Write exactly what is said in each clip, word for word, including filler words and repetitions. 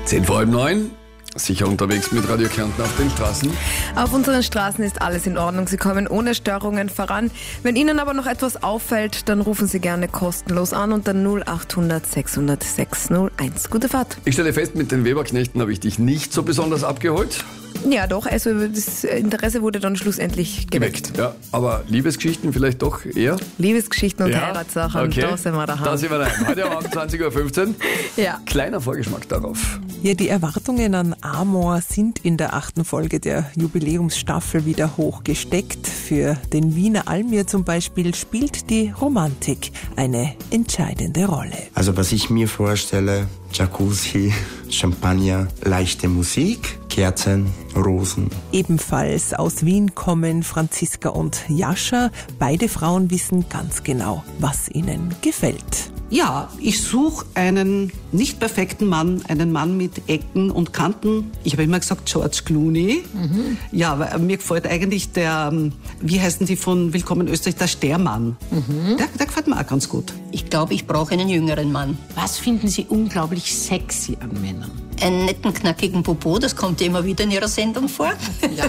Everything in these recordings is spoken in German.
Zehn vor halb neun. Sicher unterwegs mit Radio Kärnten auf den Straßen. Auf unseren Straßen ist alles in Ordnung. Sie kommen ohne Störungen voran. Wenn Ihnen aber noch etwas auffällt, dann rufen Sie gerne kostenlos an unter null achthundert sechshundert sechshunderteins. Gute Fahrt. Ich stelle fest, mit den Weberknechten habe ich dich nicht so besonders abgeholt. Ja doch, also das Interesse wurde dann schlussendlich geweckt. Geweckt, ja. Aber Liebesgeschichten vielleicht doch eher? Liebesgeschichten und Ja, Heiratssachen, okay. da sind wir daheim. Da sind wir daheim. Heute Abend zwanzig Uhr fünfzehn. Ja. Kleiner Vorgeschmack darauf. Ja, die Erwartungen an Amor sind in der achten Folge der Jubiläumsstaffel wieder hoch gesteckt. Für den Wiener Almir zum Beispiel spielt die Romantik eine entscheidende Rolle. Also was ich mir vorstelle, Jacuzzi, Champagner, leichte Musik, Kerzen, Rosen. Ebenfalls aus Wien kommen Franziska und Jascha. Beide Frauen wissen ganz genau, was ihnen gefällt. Ja, ich suche einen nicht perfekten Mann, einen Mann mit Ecken und Kanten. Ich habe immer gesagt George Clooney. Mhm. Ja, weil mir gefällt eigentlich der, wie heißen die von Willkommen in Österreich, der Stermann. Mhm. Der, der gefällt mir auch ganz gut. Ich glaube, ich brauche einen jüngeren Mann. Was finden Sie unglaublich sexy an Männern? Einen netten, knackigen Popo, das kommt ja immer wieder in Ihrer Sendung vor. Ja,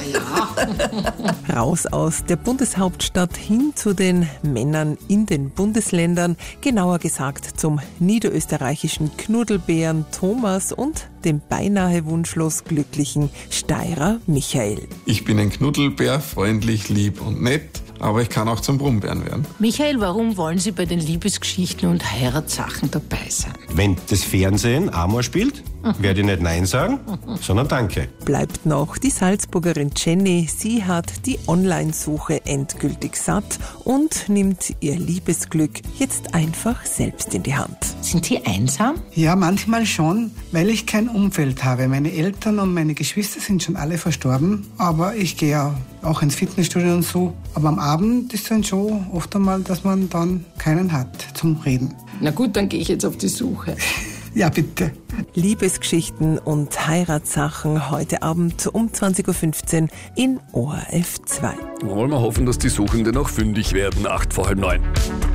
ja. Raus aus der Bundeshauptstadt hin zu den Männern in den Bundesländern, genauer gesagt zum niederösterreichischen Knuddelbären Thomas und dem beinahe wunschlos glücklichen Steirer Michael. Ich bin ein Knuddelbär, freundlich, lieb und nett, aber ich kann auch zum Brummbären werden. Michael, warum wollen Sie bei den Liebesgeschichten und Heiratssachen dabei sein? Wenn das Fernsehen Amor spielt, werde ich nicht Nein sagen, sondern Danke. Bleibt noch die Salzburgerin Jenny. Sie hat die Online-Suche endgültig satt und nimmt ihr Liebesglück jetzt einfach selbst in die Hand. Sind Sie einsam? Ja, manchmal schon, weil ich kein Umfeld habe. Meine Eltern und meine Geschwister sind schon alle verstorben, aber ich gehe ja auch ins Fitnessstudio und so. Aber am Abend ist dann schon oft einmal, dass man dann keinen hat zum Reden. Na gut, dann gehe ich jetzt auf die Suche. Ja, bitte. Liebesgeschichten und Heiratssachen heute Abend um zwanzig Uhr fünfzehn in O R F zwei. Wollen wir hoffen, dass die Suchenden auch fündig werden. Acht vor halb neun.